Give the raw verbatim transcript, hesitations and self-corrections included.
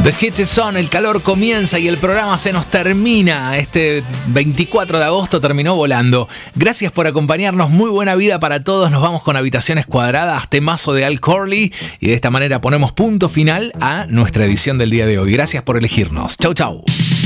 The Heat is on, el calor comienza y el programa se nos termina. Este veinticuatro de agosto terminó volando. Gracias por acompañarnos, muy buena vida para todos. Nos vamos con Habitaciones Cuadradas, temazo de Al Corley, y de esta manera ponemos punto final a nuestra edición del día de hoy. Gracias por elegirnos. Chau, chau.